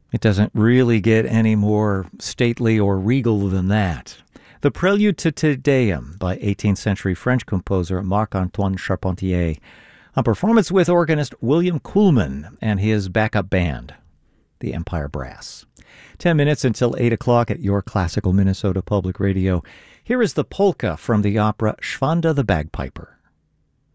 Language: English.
It doesn't really get any more stately or regal than that. The Prelude to Te Deum by 18th century French composer Marc-Antoine Charpentier, a performance with organist William Kuhlman and his backup band, the Empire Brass. 10 minutes until 8 o'clock at your classical Minnesota Public Radio. Here is the polka from the opera Schwanda the Bagpiper.